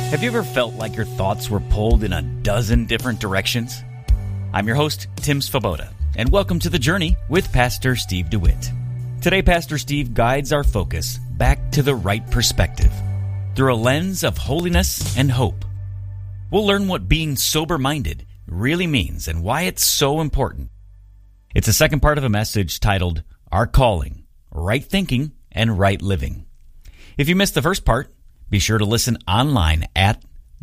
Have you ever felt like your thoughts were pulled in a dozen different directions? I'm your host, Tim Svoboda, and welcome to The Journey with Pastor Steve DeWitt. Today, Pastor Steve guides our focus back to the right perspective through a lens of holiness and hope. We'll learn what being sober-minded really means and why it's so important. It's the second part of a message titled, Our Calling, Right Thinking and Right Living. If you missed the first part, be sure to listen online at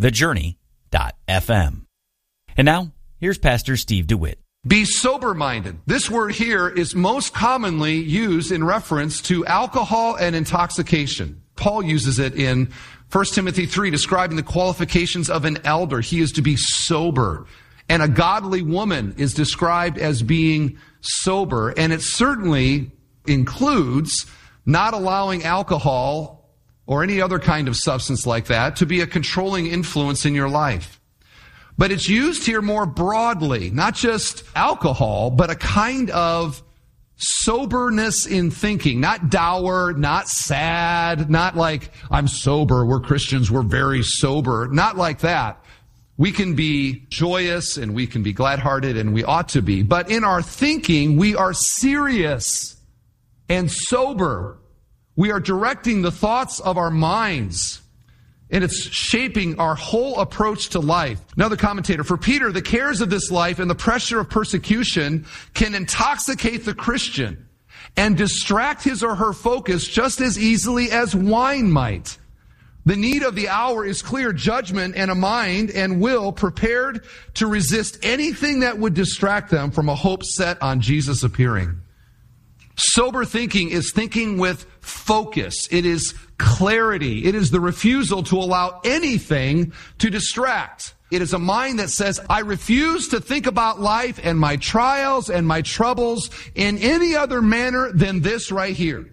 thejourney.fm. And now, here's Pastor Steve DeWitt. Be sober-minded. This word here is most commonly used in reference to alcohol and intoxication. Paul uses it in 1 Timothy 3, describing the qualifications of an elder. He is to be sober. And a godly woman is described as being sober. And it certainly includes not allowing alcohol or any other kind of substance like that to be a controlling influence in your life. But it's used here more broadly, not just alcohol, but a kind of soberness in thinking, not dour, not sad, not like, I'm sober, we're Christians, we're very sober, not like that. We can be joyous and we can be glad-hearted and we ought to be. But in our thinking, we are serious and sober. We are directing the thoughts of our minds. And it's shaping our whole approach to life. Another commentator, for Peter, the cares of this life and the pressure of persecution can intoxicate the Christian and distract his or her focus just as easily as wine might. The need of the hour is clear judgment and a mind and will prepared to resist anything that would distract them from a hope set on Jesus appearing. Sober thinking is thinking with focus. It is clarity. It is the refusal to allow anything to distract. It is a mind that says, I refuse to think about life and my trials and my troubles in any other manner than this right here.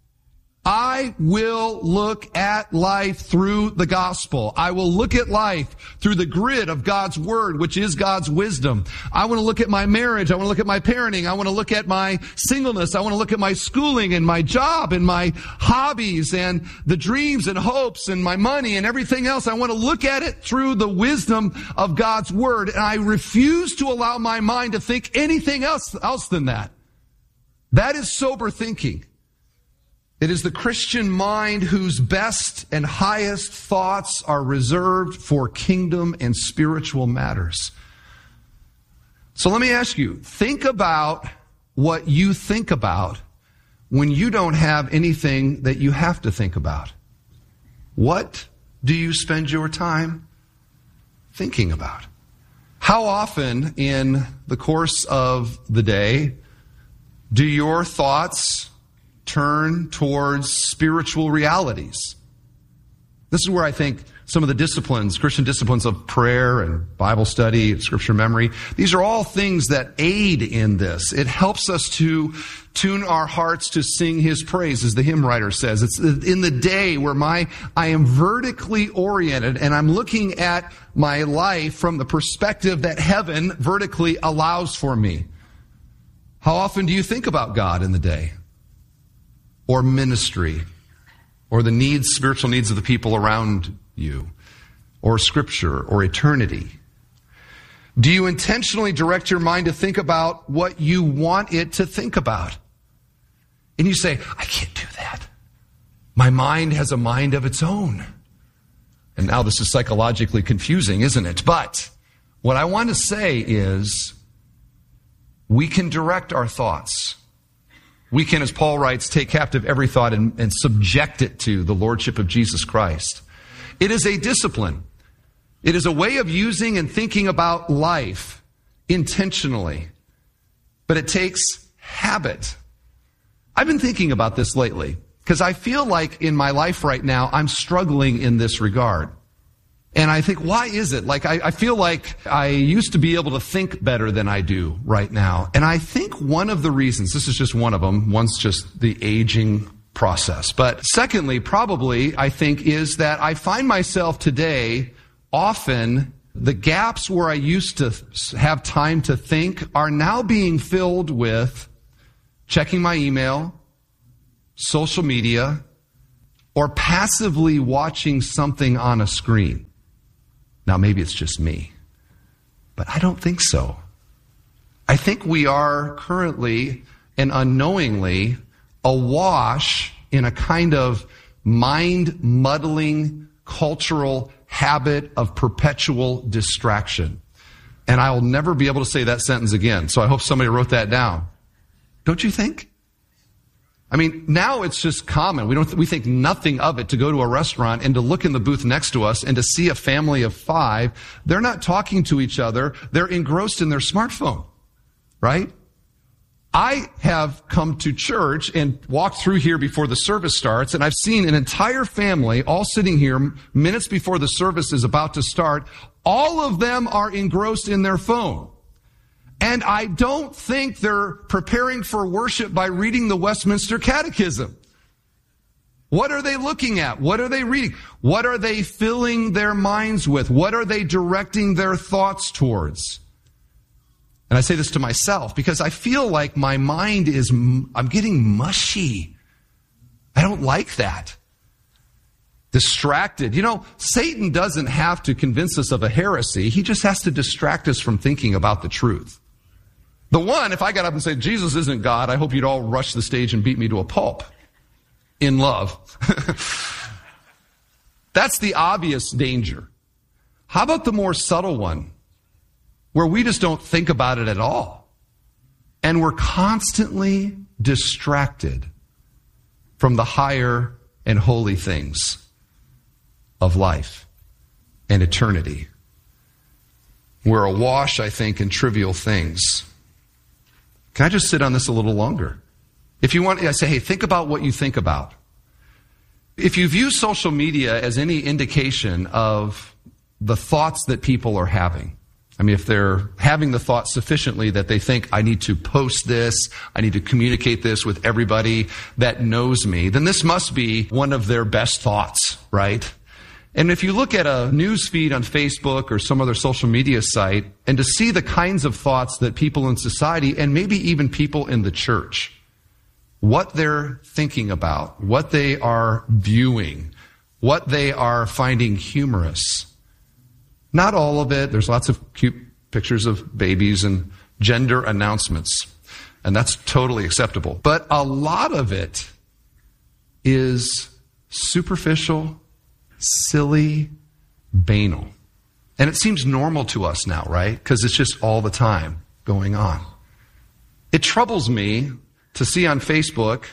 I will look at life through the gospel. I will look at life through the grid of God's word, which is God's wisdom. I want to look at my marriage. I want to look at my parenting. I want to look at my singleness. I want to look at my schooling and my job and my hobbies and the dreams and hopes and my money and everything else. I want to look at it through the wisdom of God's word. And I refuse to allow my mind to think anything else than that. That is sober thinking. It is the Christian mind whose best and highest thoughts are reserved for kingdom and spiritual matters. So let me ask you, think about what you think about when you don't have anything that you have to think about. What do you spend your time thinking about? How often in the course of the day do your thoughts turn towards spiritual realities? This is where I think some of the disciplines, Christian disciplines of prayer and Bible study and scripture memory, these are all things that aid in this. It helps us to tune our hearts to sing His praise, as the hymn writer says. It's in the day where I am vertically oriented and I'm looking at my life from the perspective that heaven vertically allows for me. How often do you think about God in the day? Or ministry, or the needs, spiritual needs of the people around you, or scripture, or eternity? Do you intentionally direct your mind to think about what you want it to think about? And you say, I can't do that. My mind has a mind of its own. And now this is psychologically confusing, isn't it? But what I want to say is, we can direct our thoughts. We can, as Paul writes, take captive every thought and subject it to the lordship of Jesus Christ. It is a discipline. It is a way of using and thinking about life intentionally. But it takes habit. I've been thinking about this lately because I feel like in my life right now, I'm struggling in this regard. And I think, why is it? Like, I feel like I used to be able to think better than I do right now. And I think one of the reasons, this is just one of them, one's just the aging process. But secondly, probably, I think, is that I find myself today often, the gaps where I used to have time to think are now being filled with checking my email, social media, or passively watching something on a screen. Now, maybe it's just me, but I don't think so. I think we are currently and unknowingly awash in a kind of mind-muddling cultural habit of perpetual distraction. And I will never be able to say that sentence again, so I hope somebody wrote that down. Don't you think? I mean, now it's just common. We think nothing of it to go to a restaurant and to look in the booth next to us and to see a family of 5. They're not talking to each other. They're engrossed in their smartphone, right? I have come to church and walked through here before the service starts, and I've seen an entire family all sitting here minutes before the service is about to start. All of them are engrossed in their phone. And I don't think they're preparing for worship by reading the Westminster Catechism. What are they looking at? What are they reading? What are they filling their minds with? What are they directing their thoughts towards? And I say this to myself because I feel like my mind I'm getting mushy. I don't like that. Distracted. You know, Satan doesn't have to convince us of a heresy. He just has to distract us from thinking about the truth. The one, if I got up and said, Jesus isn't God, I hope you'd all rush the stage and beat me to a pulp. In love. That's the obvious danger. How about the more subtle one, where we just don't think about it at all? And we're constantly distracted from the higher and holy things of life and eternity. We're awash, I think, in trivial things. Can I just sit on this a little longer? If you want, I say, hey, think about what you think about. If you view social media as any indication of the thoughts that people are having, I mean, if they're having the thought sufficiently that they think, I need to post this, I need to communicate this with everybody that knows me, then this must be one of their best thoughts, right? And if you look at a news feed on Facebook or some other social media site, and to see the kinds of thoughts that people in society, and maybe even people in the church, what they're thinking about, what they are viewing, what they are finding humorous. Not all of it. There's lots of cute pictures of babies and gender announcements, and that's totally acceptable. But a lot of it is superficial, silly, banal. And it seems normal to us now, right? Because it's just all the time going on. It troubles me to see on Facebook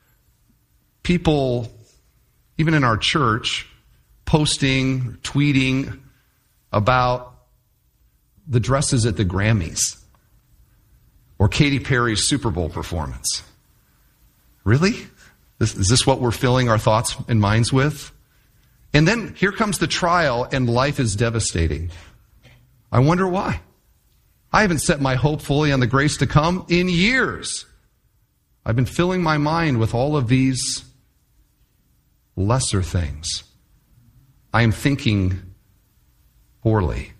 people, even in our church, posting, tweeting about the dresses at the Grammys or Katy Perry's Super Bowl performance. Really? Is this what we're filling our thoughts and minds with? And then here comes the trial, and life is devastating. I wonder why. I haven't set my hope fully on the grace to come in years. I've been filling my mind with all of these lesser things. I am thinking poorly.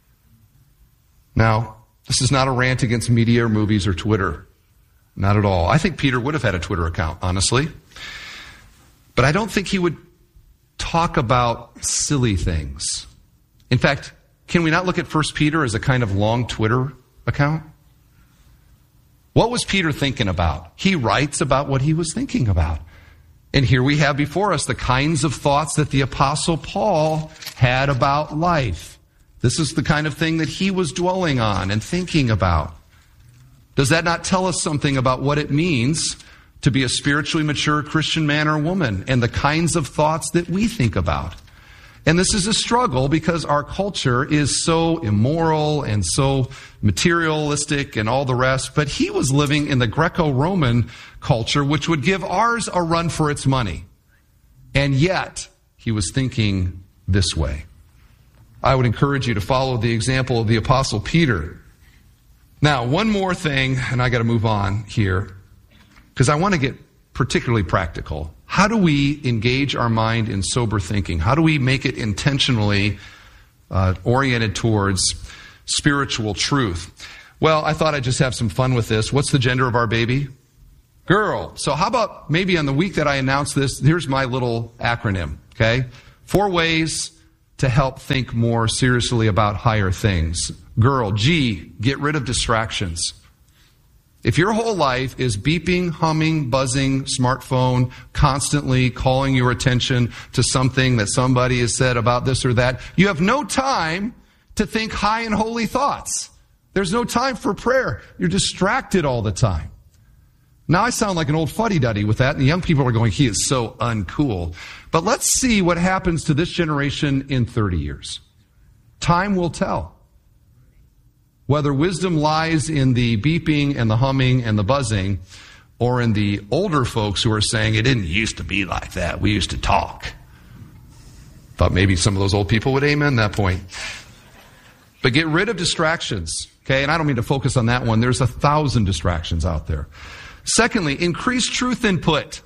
Now, this is not a rant against media or movies or Twitter. Not at all. I think Peter would have had a Twitter account, honestly. But I don't think he would talk about silly things. In fact, can we not look at 1 Peter as a kind of long Twitter account? What was Peter thinking about? He writes about what he was thinking about. And here we have before us the kinds of thoughts that the Apostle Paul had about life. This is the kind of thing that he was dwelling on and thinking about. Does that not tell us something about what it means to be a spiritually mature Christian man or woman and the kinds of thoughts that we think about? And this is a struggle because our culture is so immoral and so materialistic and all the rest. But he was living in the Greco-Roman culture, which would give ours a run for its money. And yet, he was thinking this way. I would encourage you to follow the example of the Apostle Peter. Now, one more thing, and I got to move on here, because I want to get particularly practical. How do we engage our mind in sober thinking? How do we make it intentionally oriented towards spiritual truth? Well, I thought I'd just have some fun with this. What's the gender of our baby? Girl. So how about maybe on the week that I announce this, here's my little acronym, okay? 4 ways to help think more seriously about higher things. Girl, G, get rid of distractions. If your whole life is beeping, humming, buzzing, smartphone, constantly calling your attention to something that somebody has said about this or that, you have no time to think high and holy thoughts. There's no time for prayer. You're distracted all the time. Now I sound like an old fuddy-duddy with that, and the young people are going, he is so uncool. But let's see what happens to this generation in 30 years. Time will tell. Whether wisdom lies in the beeping and the humming and the buzzing, or in the older folks who are saying, it didn't used to be like that. We used to talk. Thought maybe some of those old people would amen that point. But get rid of distractions, okay? And I don't mean to focus on that one. There's 1,000 distractions out there. Secondly, increase truth input.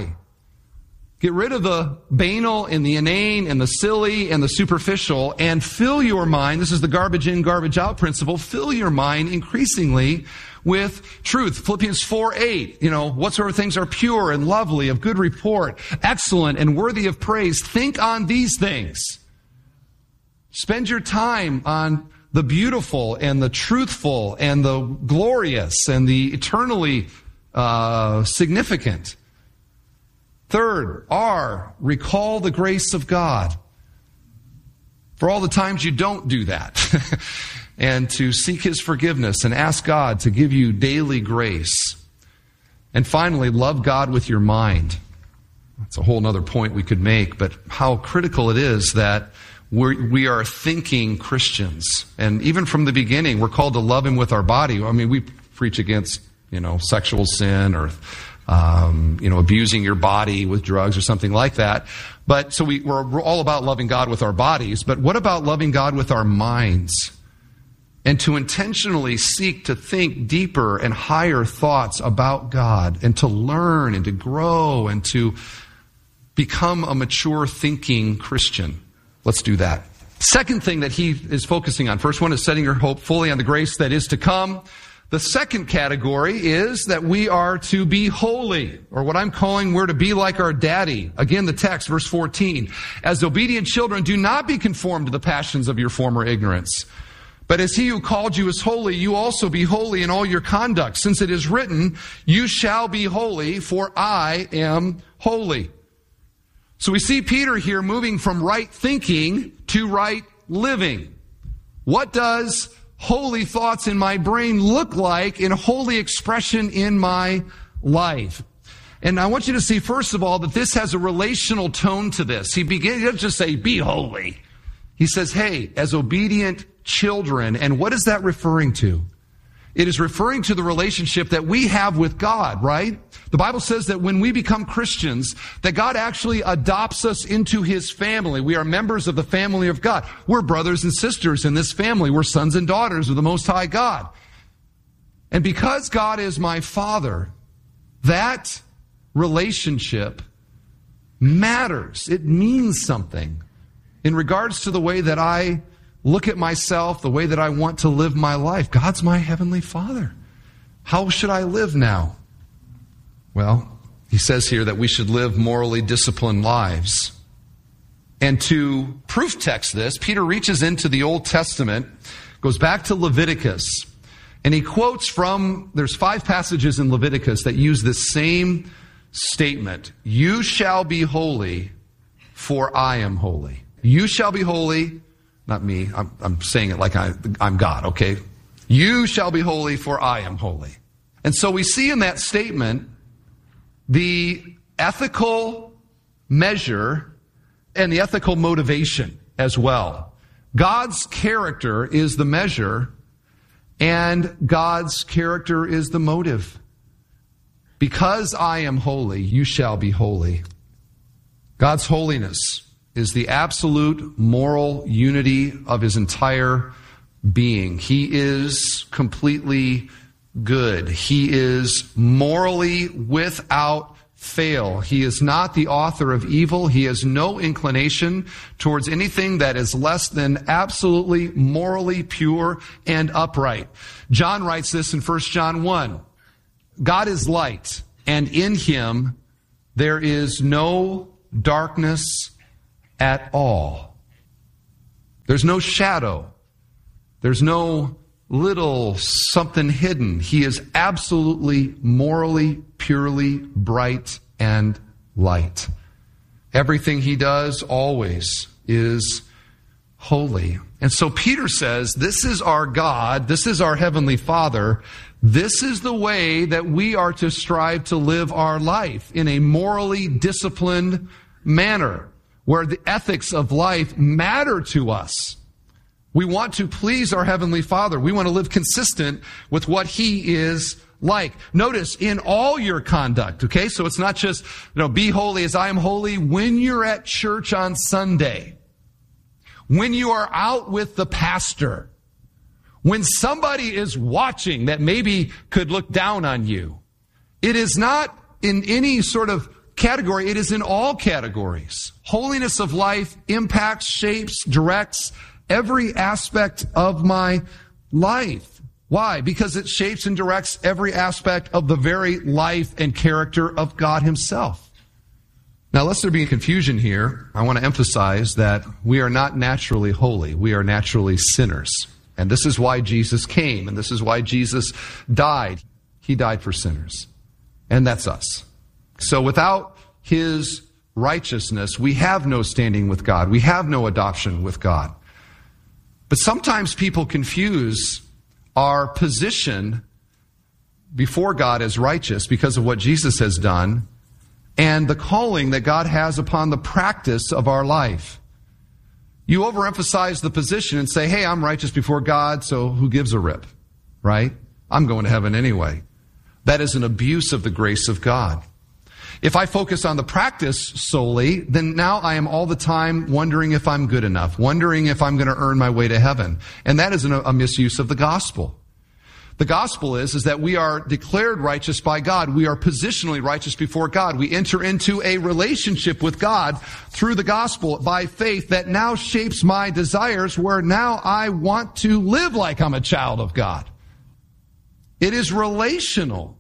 Get rid of the banal and the inane and the silly and the superficial and fill your mind. This is the garbage in, garbage out principle. Fill your mind increasingly with truth. Philippians 4:8, whatsoever things are pure and lovely, of good report, excellent and worthy of praise. Think on these things. Spend your time on the beautiful and the truthful and the glorious and the eternally significant. Third, R, recall the grace of God. For all the times you don't do that. And to seek His forgiveness and ask God to give you daily grace. And finally, love God with your mind. That's a whole other point we could make, but how critical it is that we are thinking Christians. And even from the beginning, we're called to love Him with our body. I mean, we preach against, sexual sin or abusing your body with drugs or something like that. But so we're all about loving God with our bodies. But what about loving God with our minds? And to intentionally seek to think deeper and higher thoughts about God and to learn and to grow and to become a mature thinking Christian. Let's do that. Second thing that he is focusing on. First one is setting your hope fully on the grace that is to come. The second category is that we are to be holy, or what I'm calling we're to be like our daddy. Again, the text, verse 14. As obedient children, do not be conformed to the passions of your former ignorance. But as He who called you is holy, you also be holy in all your conduct, since it is written, you shall be holy, for I am holy. So we see Peter here moving from right thinking to right living. What does holy thoughts in my brain look like in holy expression in my life? And I want you to see, first of all, that this has a relational tone to this. He doesn't just say, be holy. He says, hey, as obedient children. And what is that referring to? It is referring to the relationship that we have with God, right? The Bible says that when we become Christians, that God actually adopts us into His family. We are members of the family of God. We're brothers and sisters in this family. We're sons and daughters of the Most High God. And because God is my Father, that relationship matters. It means something in regards to the way that I look at myself, the way that I want to live my life. God's my Heavenly Father. How should I live now? Well, he says here that we should live morally disciplined lives. And to proof text this, Peter reaches into the Old Testament, goes back to Leviticus, and he quotes there's 5 passages in Leviticus that use this same statement. You shall be holy, for I am holy. You shall be holy. Not me. I'm saying it like I'm God, okay? You shall be holy, for I am holy. And so we see in that statement the ethical measure and the ethical motivation as well. God's character is the measure, and God's character is the motive. Because I am holy, you shall be holy. God's holiness is the absolute moral unity of His entire being. He is completely good. He is morally without fail. He is not the author of evil. He has no inclination towards anything that is less than absolutely morally pure and upright. John writes this in 1 John 1. God is light, and in Him there is no darkness at all. There's no shadow. There's no little something hidden. He is absolutely, morally, purely bright and light. Everything he does always is holy. And so Peter says, this is our God, this is our Heavenly Father, this is the way that we are to strive to live our life, in a morally disciplined manner, where the ethics of life matter to us. We want to please our Heavenly Father. We want to live consistent with what He is like. Notice, in all your conduct, okay? So it's not just, be holy as I am holy when you're at church on Sunday, when you are out with the pastor, when somebody is watching that maybe could look down on you. It is not in any sort of category. It is in all categories. Holiness of life impacts, shapes, directs every aspect of my life. Why? Because it shapes and directs every aspect of the very life and character of God Himself. Now, lest there be confusion here, I want to emphasize that we are not naturally holy. We are naturally sinners. And this is why Jesus came, and this is why Jesus died. He died for sinners. And that's us. So without His righteousness, we have no standing with God. We have no adoption with God. But sometimes people confuse our position before God as righteous because of what Jesus has done and the calling that God has upon the practice of our life. You overemphasize the position and say, hey, I'm righteous before God, so who gives a rip, right? I'm going to heaven anyway. That is an abuse of the grace of God. If I focus on the practice solely, then now I am all the time wondering if I'm good enough, wondering if I'm going to earn my way to heaven. And that is a misuse of the gospel. The gospel is that we are declared righteous by God. We are positionally righteous before God. We enter into a relationship with God through the gospel by faith that now shapes my desires, where now I want to live like I'm a child of God. It is relational.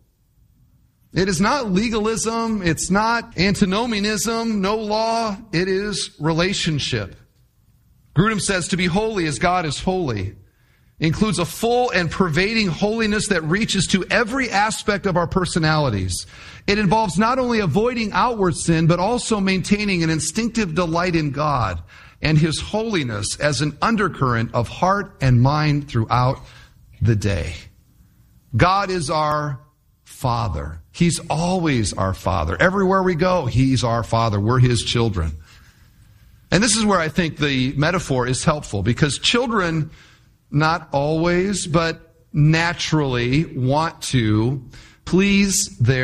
It is not legalism. It's not antinomianism, no law. It is relationship. Grudem says to be holy as God is holy includes a full and pervading holiness that reaches to every aspect of our personalities. It involves not only avoiding outward sin, but also maintaining an instinctive delight in God and His holiness as an undercurrent of heart and mind throughout the day. God is our Father. He's always our Father. Everywhere we go, He's our Father. We're His children. And this is where I think the metaphor is helpful, because children not always, but naturally want to please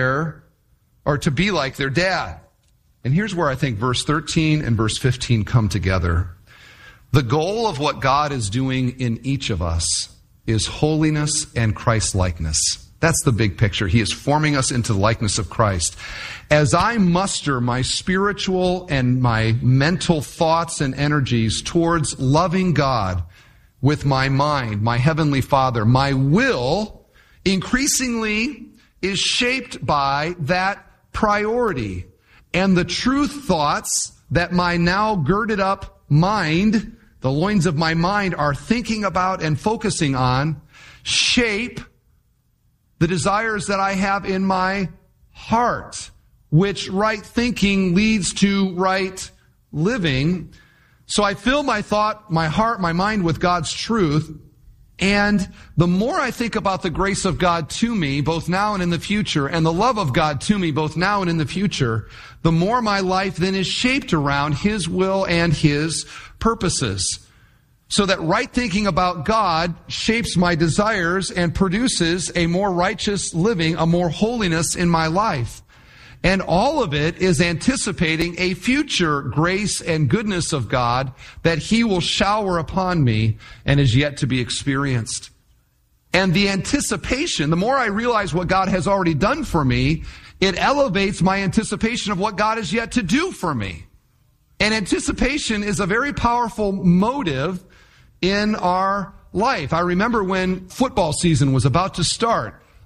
to be like their dad. And here's where I think verse 13 and verse 15 come together. The goal of what God is doing in each of us is holiness and Christ-likeness. That's the big picture. He is forming us into the likeness of Christ. As I muster my spiritual and my mental thoughts and energies towards loving God with my mind, my Heavenly Father, my will increasingly is shaped by that priority. And the true thoughts that my now girded up mind, the loins of my mind, are thinking about and focusing on, shape the desires that I have in my heart, which right thinking leads to right living. So I fill my thought, my heart, my mind with God's truth. And the more I think about the grace of God to me, both now and in the future, and the love of God to me, both now and in the future, the more my life then is shaped around His will and His purposes. So that right thinking about God shapes my desires and produces a more righteous living, a more holiness in my life. And all of it is anticipating a future grace and goodness of God that He will shower upon me and is yet to be experienced. And the anticipation, the more I realize what God has already done for me, it elevates my anticipation of what God is yet to do for me. And anticipation is a very powerful motive in our life. I remember when football season was about to start,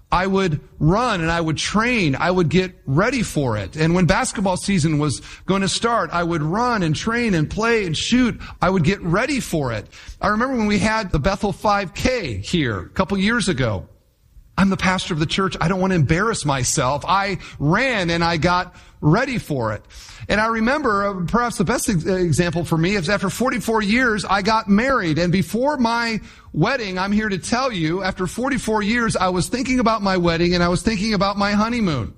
I would run and I would train. I would get ready for it. And when basketball season was going to start, I would run and train and play and shoot. I would get ready for it. I remember when we had the Bethel 5K here a couple years ago. I'm the pastor of the church. I don't want to embarrass myself. I ran and I got ready for it. And I remember perhaps the best example for me is after 44 years, I got married. And before my wedding, I'm here to tell you, after 44 years, I was thinking about my wedding and I was thinking about my honeymoon.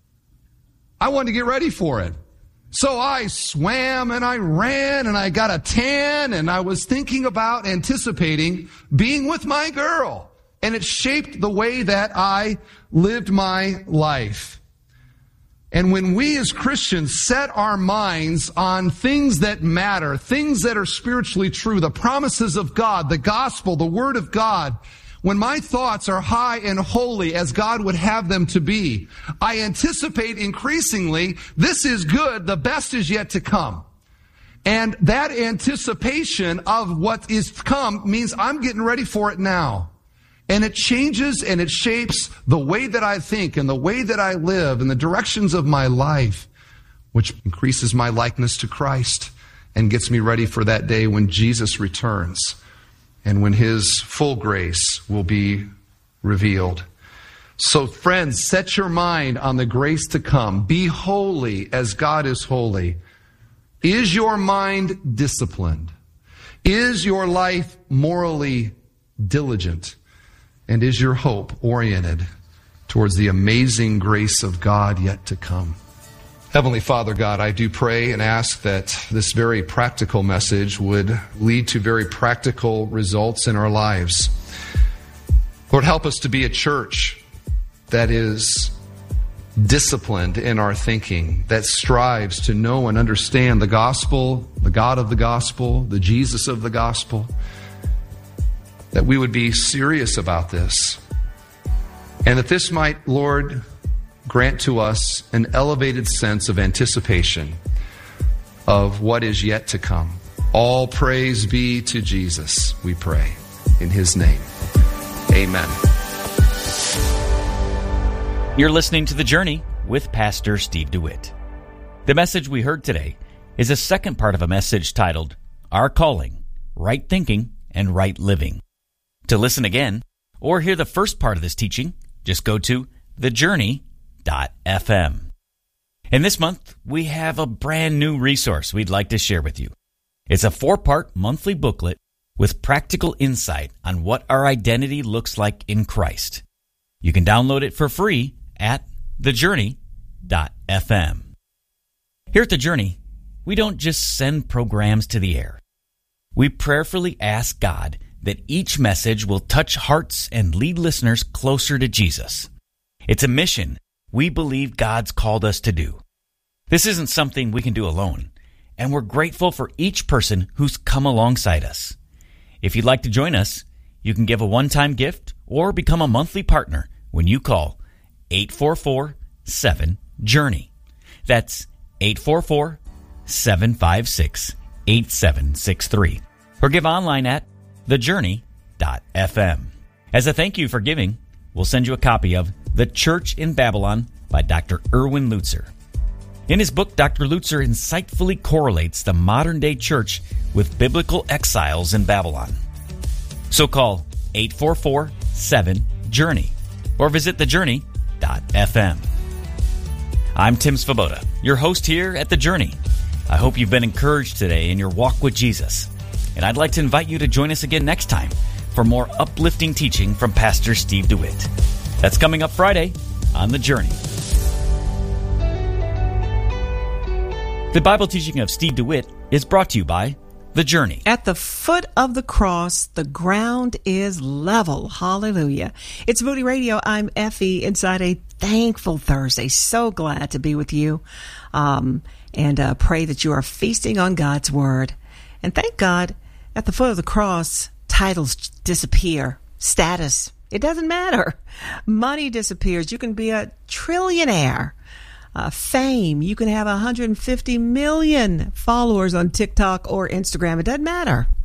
I wanted to get ready for it. So I swam and I ran and I got a tan and I was thinking about anticipating being with my girl. And it shaped the way that I lived my life. And when we as Christians set our minds on things that matter, things that are spiritually true, the promises of God, the gospel, the word of God, when my thoughts are high and holy as God would have them to be, I anticipate increasingly, this is good, the best is yet to come. And that anticipation of what is to come means I'm getting ready for it now. And it changes and it shapes the way that I think and the way that I live and the directions of my life, which increases my likeness to Christ and gets me ready for that day when Jesus returns and when His full grace will be revealed. So friends, set your mind on the grace to come. Be holy as God is holy. Is your mind disciplined? Is your life morally diligent? And is your hope oriented towards the amazing grace of God yet to come? Heavenly Father God, I do pray and ask that this very practical message would lead to very practical results in our lives. Lord, help us to be a church that is disciplined in our thinking, that strives to know and understand the gospel, the God of the gospel, the Jesus of the gospel. That we would be serious about this. And that this might, Lord, grant to us an elevated sense of anticipation of what is yet to come. All praise be to Jesus, we pray. In His name, amen. You're listening to The Journey with Pastor Steve DeWitt. The message we heard today is a second part of a message titled, Our Calling, Right Thinking and Right Living. To listen again, or hear the first part of this teaching, just go to thejourney.fm. And this month, we have a brand new resource we'd like to share with you. It's a 4-part monthly booklet with practical insight on what our identity looks like in Christ. You can download it for free at thejourney.fm. Here at The Journey, we don't just send programs to the air. We prayerfully ask God that each message will touch hearts and lead listeners closer to Jesus. It's a mission we believe God's called us to do. This isn't something we can do alone, and we're grateful for each person who's come alongside us. If you'd like to join us, you can give a one-time gift or become a monthly partner when you call 844-7-JOURNEY. That's 844-756-8763. Or give online at thejourney.fm. As a thank you for giving, we'll send you a copy of The Church in Babylon by Dr. Erwin Lutzer. In his book, Dr. Lutzer insightfully correlates the modern-day church with biblical exiles in Babylon. So call 844-7-JOURNEY or visit thejourney.fm. I'm Tim Svoboda, your host here at The Journey. I hope you've been encouraged today in your walk with Jesus. And I'd like to invite you to join us again next time for more uplifting teaching from Pastor Steve DeWitt. That's coming up Friday on The Journey. The Bible teaching of Steve DeWitt is brought to you by The Journey. At the foot of the cross, the ground is level. Hallelujah. It's Moody Radio. I'm Effie inside a thankful Thursday. So glad to be with you. And pray that you are feasting on God's Word. And thank God, at the foot of the cross, titles disappear. Status, it doesn't matter. Money disappears. You can be a trillionaire. Fame, you can have 150 million followers on TikTok or Instagram. It doesn't matter.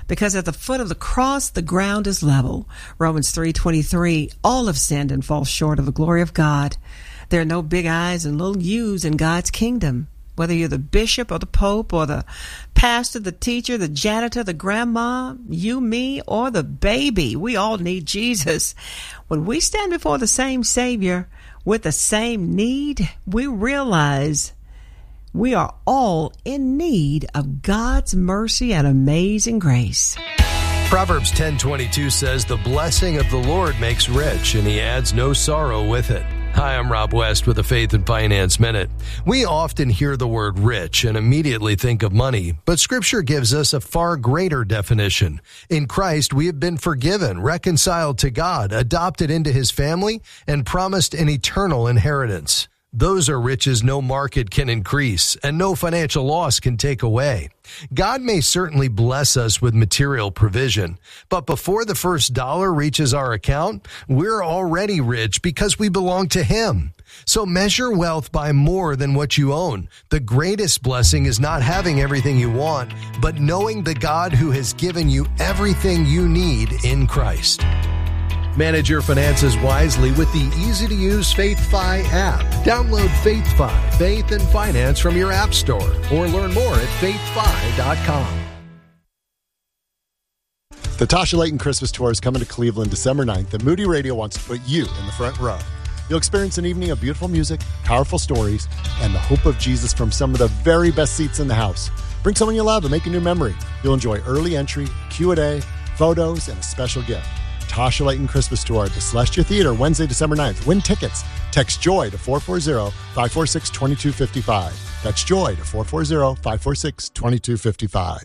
because at the foot of the cross, the ground is level. Romans 3:23, all have sinned and fall short of the glory of God. There are no big I's and little U's in God's kingdom. Whether you're the bishop or the pope or the pastor, the teacher, the janitor, the grandma, you, me, or the baby, we all need Jesus. When we stand before the same Savior with the same need, we realize we are all in need of God's mercy and amazing grace. Proverbs 10:22 says, "The blessing of the Lord makes rich, and he adds no sorrow with it." Hi, I'm Rob West with the Faith and Finance Minute. We often hear the word rich and immediately think of money, but Scripture gives us a far greater definition. In Christ, we have been forgiven, reconciled to God, adopted into His family, and promised an eternal inheritance. Those are riches no market can increase and no financial loss can take away. God may certainly bless us with material provision, but before the first dollar reaches our account, we're already rich because we belong to Him. So measure wealth by more than what you own. The greatest blessing is not having everything you want, but knowing the God who has given you everything you need in Christ. Manage your finances wisely with the easy-to-use FaithFi app. Download FaithFi, Faith and Finance from your app store, or learn more at faithfi.com. The Tasha Layton Christmas Tour is coming to Cleveland December 9th, and Moody Radio wants to put you in the front row. You'll experience an evening of beautiful music, powerful stories, and the hope of Jesus from some of the very best seats in the house. Bring someone you love and make a new memory. You'll enjoy early entry, Q&A, photos, and a special gift. Tasha Layton Christmas Tour at the Celestia Theater, Wednesday, December 9th. Win tickets. Text JOY to 440-546-2255. That's JOY to 440-546-2255.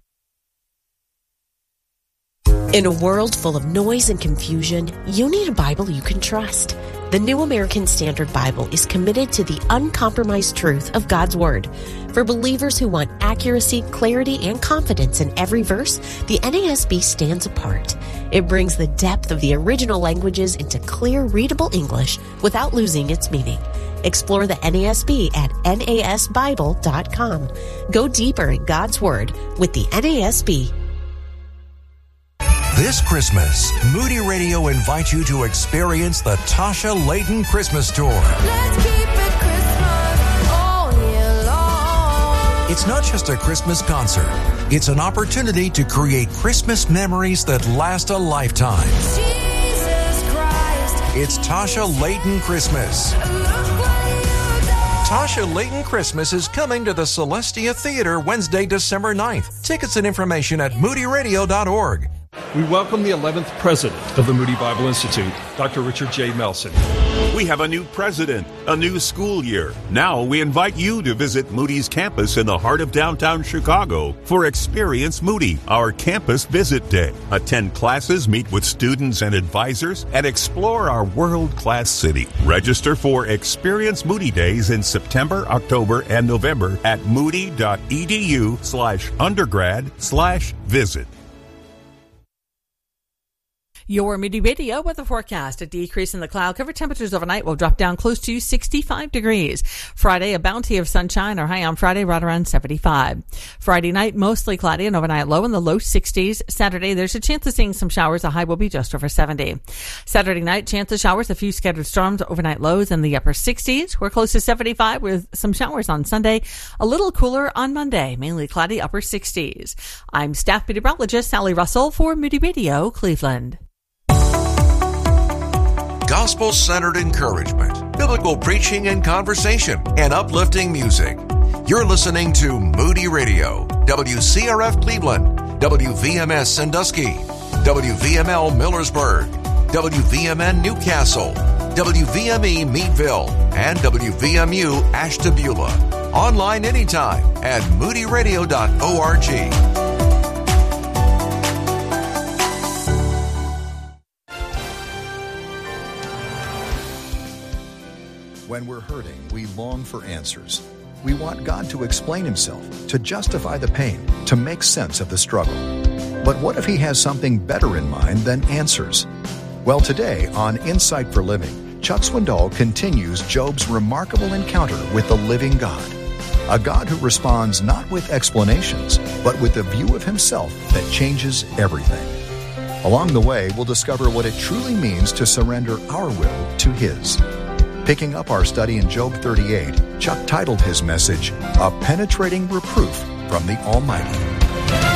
In a world full of noise and confusion, you need a Bible you can trust. The New American Standard Bible is committed to the uncompromised truth of God's Word. For believers who want accuracy, clarity, and confidence in every verse, the NASB stands apart. It brings the depth of the original languages into clear, readable English without losing its meaning. Explore the NASB at nasbible.com. Go deeper in God's Word with the NASB. This Christmas, Moody Radio invites you to experience the Tasha Layton Christmas Tour. Let's keep it Christmas all year long. It's not just a Christmas concert. It's an opportunity to create Christmas memories that last a lifetime. Jesus Christ. It's Tasha Layton Christmas. Look what you done. Tasha Layton Christmas is coming to the Celestia Theater Wednesday, December 9th. Tickets and information at moodyradio.org. We welcome the 11th president of the Moody Bible Institute, Dr. Richard J. Melson. We have a new president, a new school year. Now we invite you to visit Moody's campus in the heart of downtown Chicago for Experience Moody, our campus visit day. Attend classes, meet with students and advisors, and explore our world-class city. Register for Experience Moody Days in September, October, and November at moody.edu/undergrad/visit. Your Moody Radio weather forecast. A decrease in the cloud cover. Temperatures overnight will drop down close to 65 degrees. Friday, a bounty of sunshine. Our high on Friday right around 75. Friday night, mostly cloudy and overnight low in the low 60s. Saturday, there's a chance of seeing some showers. The high will be just over 70. Saturday night, chance of showers. A few scattered storms. Overnight lows in the upper 60s. We're close to 75 with some showers on Sunday. A little cooler on Monday. Mainly cloudy upper 60s. I'm staff meteorologist Sally Russell for Moody Radio, Cleveland. Gospel-centered encouragement, biblical preaching and conversation, and uplifting music. You're listening to Moody Radio, WCRF Cleveland, WVMS Sandusky, WVML Millersburg, WVMN Newcastle, WVME Meadville, and WVMU Ashtabula. Online anytime at moodyradio.org. When we're hurting, we long for answers. We want God to explain Himself, to justify the pain, to make sense of the struggle. But what if He has something better in mind than answers? Well, today on Insight for Living, Chuck Swindoll continues Job's remarkable encounter with the living God. A God who responds not with explanations, but with a view of himself that changes everything. Along the way, we'll discover what it truly means to surrender our will to his. Picking up our study in Job 38, Chuck titled his message, A Penetrating Reproof from the Almighty.